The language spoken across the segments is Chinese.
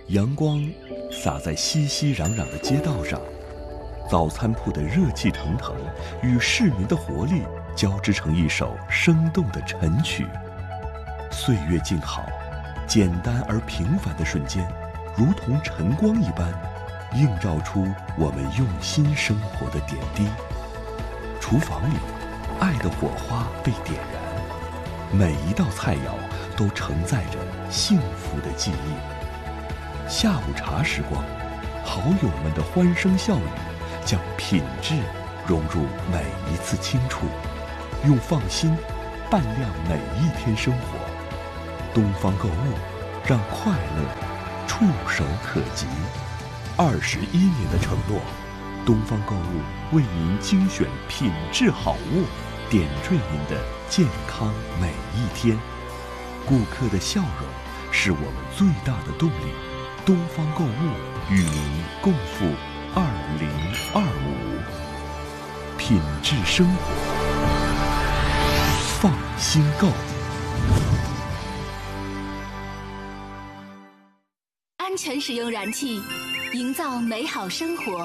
阳光洒在熙熙攘攘的街道上，早餐铺的热气腾腾与市民的活力交织成一首生动的晨曲。岁月静好，简单而平凡的瞬间，如同晨光一般，映照出我们用心生活的点滴。厨房里，爱的火花被点燃，每一道菜肴都承载着幸福的记忆。下午茶时光，好友们的欢声笑语，将品质融入每一次轻触，用放心伴亮每一天生活。东方购物，让快乐触手可及。21年的承诺，东方购物为您精选品质好物，点缀您的健康每一天。顾客的笑容是我们最大的动力。东方购物与您共赴2025，品质生活，放心购。 安全使用燃气，营造美好生活。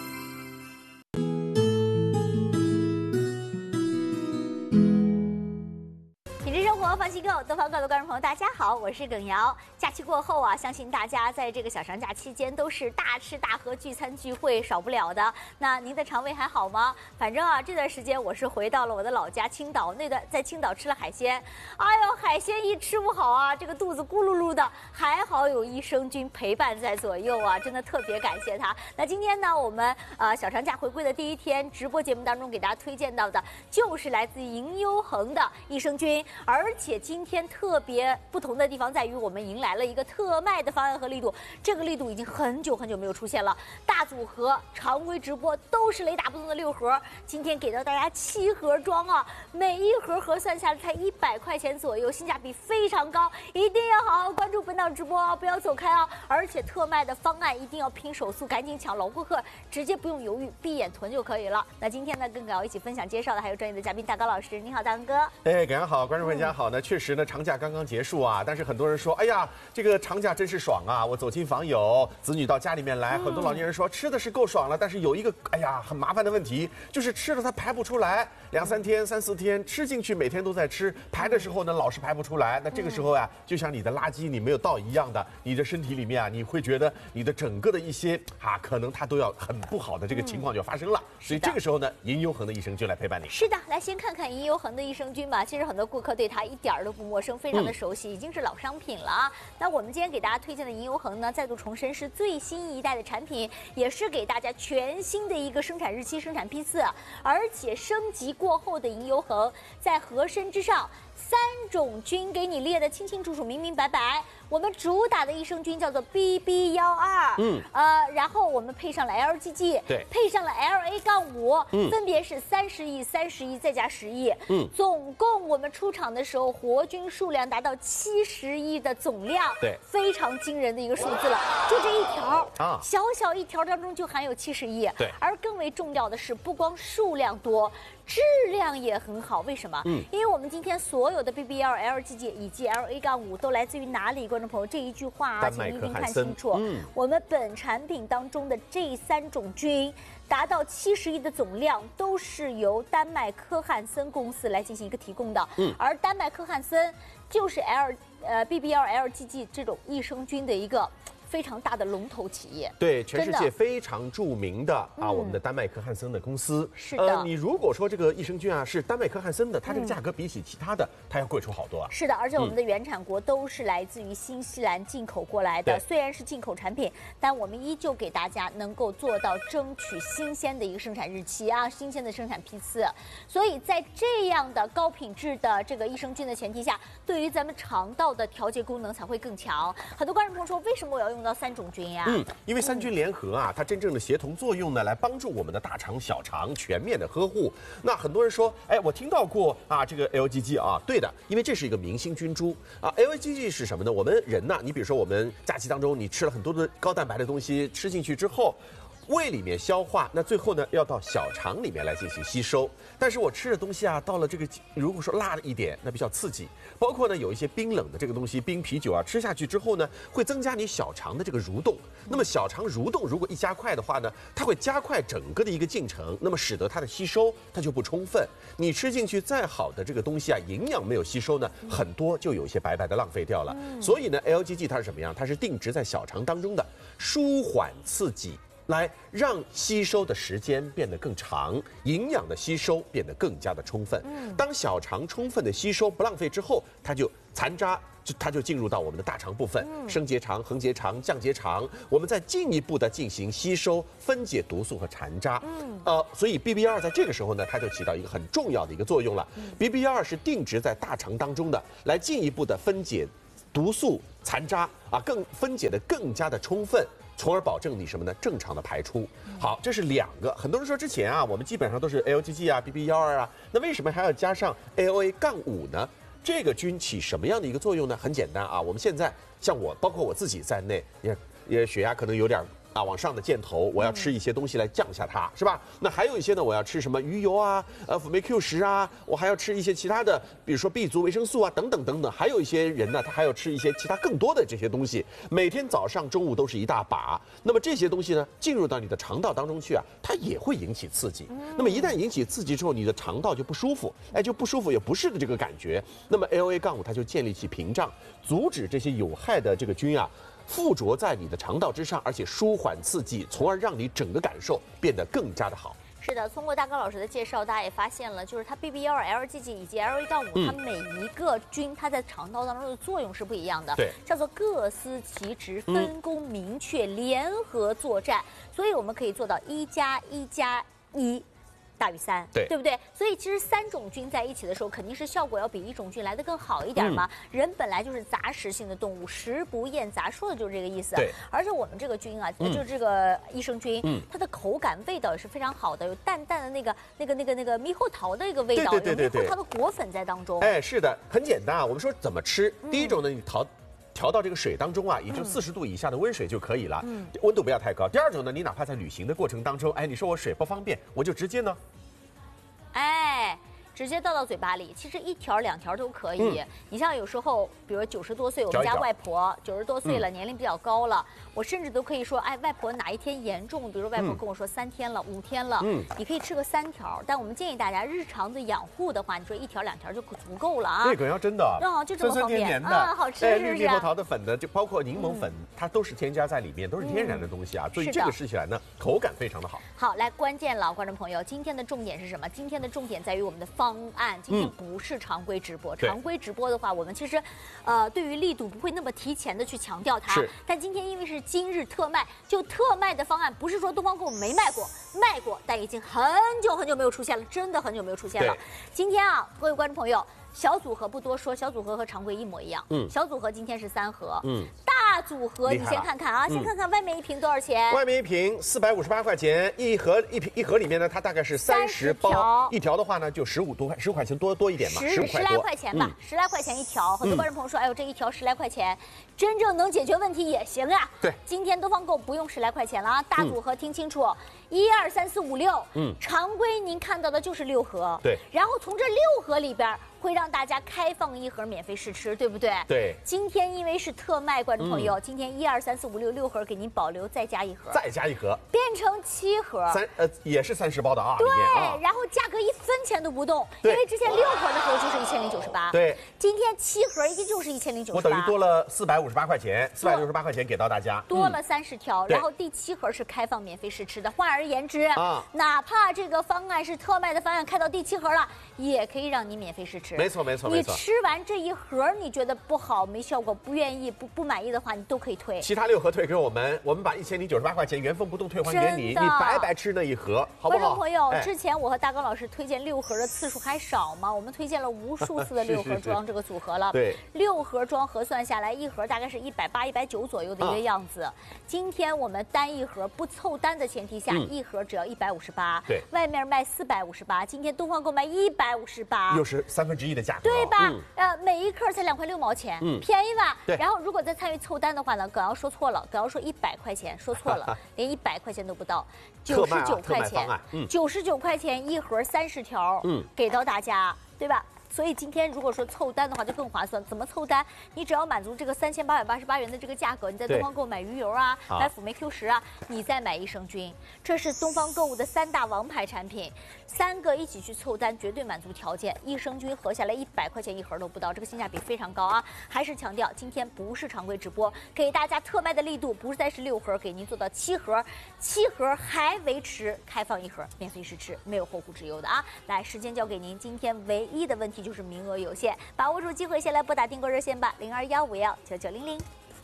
放心购，东方购的观众朋友，大家好，我是耿瑶。假期过后啊，相信大家在这个小长假期间都是大吃大喝、聚餐聚会少不了的。那您的肠胃还好吗？反正啊，这段时间我是回到了我的老家青岛，在青岛吃了海鲜。哎呦，海鲜一吃不好啊，这个肚子咕噜噜的，还好有益生菌陪伴在左右啊，真的特别感谢他。那今天呢，我们小长假回归的第一天，直播节目当中给大家推荐到的就是来自银优恒的益生菌，而且今天特别不同的地方在于，我们迎来了一个特卖的方案和力度，这个力度已经很久没有出现了。大组合常规直播都是雷打不动的6盒，今天给到大家7盒装啊，每一盒核算下来才100块钱左右，性价比非常高，一定要好好关注本档直播啊，不要走开啊！而且特卖的方案一定要拼手速，赶紧抢，老顾客直接不用犹豫，闭眼囤就可以了。那今天呢，跟耿瑶一起分享介绍的还有专业的嘉宾大高老师，你好，大哥。 哎，耿瑶好，观众朋友大家好呢。确实呢，长假刚刚结束啊，但是很多人说，哎呀，这个长假真是爽啊！我走亲访友，子女到家里面来，很多老年人说吃的是够爽了，但是有一个哎呀很麻烦的问题，就是吃了它排不出来，2、3天、3、4天吃进去，每天都在吃，排的时候呢老是排不出来。那这个时候啊，就像你的垃圾你没有倒一样的，你的身体里面啊，你会觉得你的整个的一些可能它都要很不好的这个情况就发生了。所以这个时候呢，银优恒的益生菌来陪伴你。 是的，来先看看银优恒的益生菌吧。其实很多顾客对它一点都不陌生，非常的熟悉，已经是老商品了啊。那我们今天给大家推荐的银优恒呢，再度重申是最新一代的产品，也是给大家全新的一个生产日期、生产批次，而且升级过后的银优恒在盒身之上3种菌给你列得清清楚楚、明明白白。我们主打的益生菌叫做 BB12，然后我们配上了 LGG， 对， 配上了 LA-5，分别是30亿、30亿再加10亿，总共我们出厂的时候活菌数量达到70亿的总量， 对， 非常惊人的一个数字了。就这一条小小一条当中就含有70亿， 对， 而更为重要的是，不光数量多，质量也很好。为什么？因为我们今天所有的 BB1、LGG 以及 LA-5都来自于哪里？观众朋友，这一句话啊，请一定看清楚。我们本产品当中的这3种菌达到70亿的总量，都是由丹麦科汉森公司来进行一个提供的。而丹麦科汉森就是BB1、LGG 这种益生菌的一个非常大的龙头企业， 对，全世界非常著名的我们的丹麦科汉森的公司。 是的， 你如果说这个益生菌啊是丹麦科汉森的，它这个价格比起其他的，它要贵出好多啊。 是的，而且我们的原产国都是来自于新西兰进口过来的，虽然是进口产品，但我们依旧给大家能够做到争取新鲜的一个生产日期啊，新鲜的生产批次。所以在这样的高品质的这个益生菌的前提下，对于咱们肠道的调节功能才会更强。很多观众朋友说，为什么我要用到3种菌呀？ 因为3菌联合啊，它真正的协同作用呢，来帮助我们的大肠、小肠全面的呵护。那很多人说，哎，我听到过这个 LGG 啊，对的，因为这是一个明星菌株啊。LGG 是什么呢？我们人呢，你比如说我们假期当中，你吃了很多的高蛋白的东西，吃进去之后， 胃里面消化，那最后呢要到小肠里面来进行吸收。但是我吃的东西啊，到了这个如果说辣了一点，那比较刺激，包括呢有一些冰冷的这个东西，冰啤酒啊，吃下去之后呢，会增加你小肠的这个蠕动。那么小肠蠕动如果一加快的话呢，它会加快整个的一个进程，那么使得它的吸收它就不充分。你吃进去再好的这个东西啊，营养没有吸收呢，很多就有些白白的浪费掉了。所以呢 ，LGG 它是什么样？它是定植在小肠当中的，舒缓刺激。来让吸收的时间变得更长，营养的吸收变得更加的充分。当小肠充分的吸收不浪费之后，它就残渣。它就进入到我们的大肠部分，升结肠、横结肠、降结肠，我们再进一步的进行吸收、分解毒素和残渣。所以 BB2在这个时候呢，它就起到一个很重要的一个作用了。BB2是定植在大肠当中的，来进一步的分解毒素、残渣啊，更分解的更加的充分。从而保证你什么呢？正常的排出。好，这是两个。很多人说之前啊，我们基本上都是 LGG 啊、BB12啊，那为什么还要加上 AOA-5呢？这个菌起什么样的一个作用呢？很简单啊，我们现在像我，包括我自己在内，也血压可能有点往上的箭头，我要吃一些东西来降一下它，是吧？那还有一些呢，我要吃什么鱼油啊、辅酶 Q10啊，我还要吃一些其他的，比如说 B 族维生素啊，等等等等。还有一些人呢，他还要吃一些其他更多的这些东西，每天早上、中午都是一大把。那么这些东西呢，进入到你的肠道当中去啊，它也会引起刺激。那么一旦引起刺激之后，你的肠道就不舒服，就不舒服有不适的这个感觉。那么 AOA-5它就建立起屏障，阻止这些有害的这个菌啊。附着在你的肠道之上，而且舒缓刺激，从而让你整个感受变得更加的好。 是的，通过大高老师的介绍，大家也发现了，就是它 BB12、LGG 以及 AOA-5，它每一个菌它在肠道当中的作用是不一样的， 对， 叫做各司其职，分工明确，联合作战，所以我们可以做到1+1+1。大于3，对不对？所以其实3种菌在一起的时候，肯定是效果要比1种菌来得更好一点嘛。人本来就是杂食性的动物，食不厌杂，说的就是这个意思。 对。 而且我们这个菌啊，就是这个益生菌，它的口感、味道也是非常好的，有淡淡的那个猕猴桃的一个味道，有猕猴桃的果粉在当中。 是的，很简单啊。我们说怎么吃，第一种呢，你调到这个水当中啊，也就40度以下的温水就可以了，温度不要太高。第二种呢，你哪怕在旅行的过程当中，你说我水不方便，我就直接呢， 直接倒到嘴巴里，其实1条2条都可以。你像有时候，比如90多岁，我们家外婆90多岁了，年龄比较高了，我甚至都可以说，外婆哪一天严重，比如说外婆跟我说3天了、5天了，你可以吃个3条。但我们建议大家日常的养护的话，你说1条2条就足够了啊。 对，梗要真的， 就这么方便， 酸甜的， 好吃，是不是？ 绿猕猴桃的粉呢，就包括柠檬粉，它都是添加在里面，都是天然的东西啊，所以这个吃起来呢，口感非常的好。 好，来关键了，观众朋友，今天的重点是什么？今天的重点在于我们的方案。今天不是常规直播，常规直播的话，我们其实，对于力度不会那么提前的去强调它。但今天因为是今日特卖，就特卖的方案不是说东方购没卖过，卖过，但已经很久没有出现了，真的很久没有出现了。今天啊，各位观众朋友。小组合不多说，小组合和常规一模一样。小组合今天是3盒。大组合你先看看啊，先看看外面一瓶多少钱？ 外面一瓶458块钱，一盒里面呢，它大概是30包，一条的话呢就15多块，15块钱多一点嘛，15 来块钱吧，10来块钱一条。很多观众朋友说，哎呦，这一条10来块钱，真正能解决问题也行啊。 对， 今天东方购不用10来块钱了啊，大组合听清楚，1、2、3、4、5、6。常规您看到的就是6盒。 对， 然后从这6盒里边。会让大家开放1盒免费试吃，对不对？ 对。 今天因为是特卖，观众朋友，今天1、2、3、4、5、6盒给您保留，再加1盒，变成7盒， 也是30包的啊。 对，然后价格1分钱都不动，因为之前6盒的时候就是1098， 对， 今天7盒依旧是1098， 我等于多了458块钱，468块钱给到大家， 多了30条，然后第7盒是开放免费试吃的。换而言之，哪怕这个方案是特卖的方案，开到第7盒了，也可以让你免费试吃。 没错。 你吃完这1盒，你觉得不好、没效果、不愿意、不满意的话，你都可以退。 其他6盒退给我们把1098块钱原封不动退还给你，你白白吃那1盒，好不好？ 观众朋友，之前我和大刚老师推荐6盒的次数还少吗？我们推荐了无数次的6盒装这个组合了。 对 ，6盒装核算下来，1盒大概是180、190左右的一个样子。今天我们单1盒不凑单的前提下，1盒只要158。 对， 外面卖458，今天东方购卖158， 又是1/3 1/3的价格， 对吧？每一克才2块6毛钱，便宜吧？ 对。 然后如果再参与凑单的话呢，耿瑶说错了，耿瑶说100块钱，说错了，连100块钱都不到，99块钱，99块钱一盒30条，给到大家，对吧？所以今天如果说凑单的话就更划算。怎么凑单？你只要满足这个3888元的这个价格，你在东方购买鱼油啊，买辅酶 Q10啊，你再买益生菌，这是东方购物的3大王牌产品，3个一起去凑单，绝对满足条件。益生菌合下来100块钱一盒都不到，这个性价比非常高啊！还是强调，今天不是常规直播，给大家特卖的力度不再是6盒，给您做到7盒，7盒还维持开放1盒，免费试吃，没有后顾之忧的啊！来，时间交给您，今天唯一的问题就是名额有限，把握住机会，先来拨打订购热线吧，0215199900。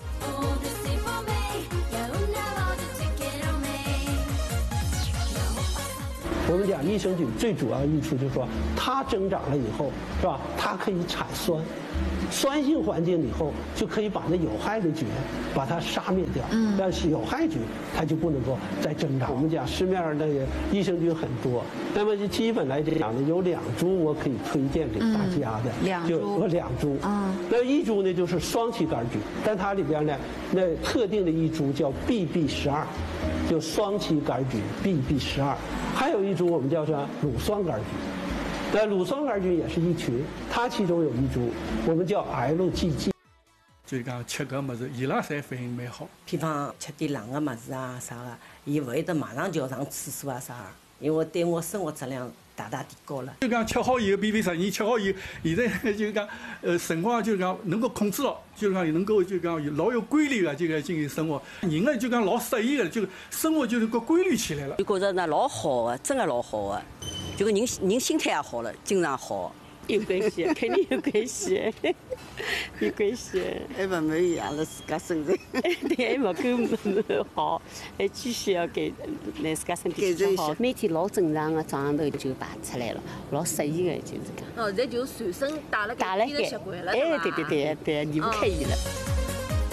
我们讲益生菌最主要益处就是说，它增长了以后，是吧？它可以产酸，酸性环境以后就可以把那有害的菌把它杀灭掉。但是有害菌它就不能够再增长。我们讲市面上的益生菌很多，那么基本来讲呢，有2株我可以推荐给大家的，就有2株。那一株呢就是双歧杆菌，但它里边呢那特定的一株叫 BB12，就双歧杆菌 BB12。还有一株我们叫做乳酸杆菌，那乳酸杆菌也是一群，它其中有一株我们叫 LGG。 就讲吃搿物事，伊拉侪反应蛮好。 比方吃点冷个物事啊啥个，伊勿会得马上就要上厕所啊啥个，因为对我生活质量大大提高了。 就讲吃好以后，BB12吃好以后，现在就讲辰光就讲能够控制了，就讲能够就讲老有规律的这个进行生活，人呢就讲老适意的，就生活就能够规律起来了。 就觉着呢老好的，真的老好的，这个人心态也好了，精神好。有关系，肯定有关系，有关系。还勿满意阿拉自家身材，对，还勿够好，还继续要给让自家身体更好。每天老正常的早上头就排出来了，老适意的就是讲。 现在就随身带了盖，习惯了， 对，离不开伊了。